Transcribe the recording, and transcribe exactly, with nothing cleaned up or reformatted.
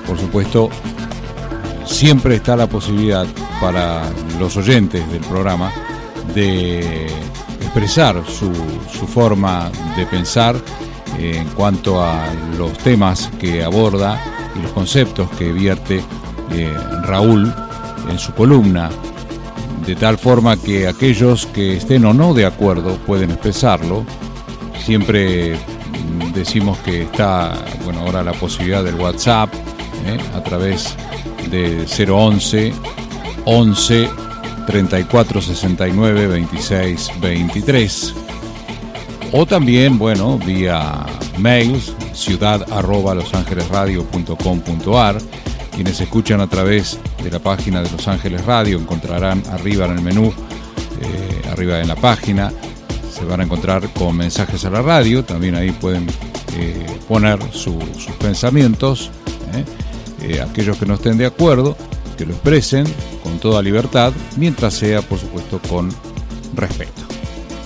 por supuesto, siempre está la posibilidad para los oyentes del programa de expresar su, su forma de pensar eh, en cuanto a los temas que aborda y los conceptos que vierte eh, Raúl en su columna, de tal forma que aquellos que estén o no de acuerdo pueden expresarlo. Siempre decimos que está, bueno, ahora la posibilidad del WhatsApp eh, a través de cero once once treinta y cuatro sesenta y nueve veintiséis veintitrés, o también, bueno, vía mails, ciudad arroba losangelesradio punto com punto ar. Quienes escuchan a través de la página de Los Ángeles Radio encontrarán arriba en el menú, eh, arriba en la página, se van a encontrar con mensajes a la radio. También ahí pueden eh, poner su, sus pensamientos. Eh. Eh, aquellos que no estén de acuerdo, que lo expresen con toda libertad, mientras sea, por supuesto, con respeto.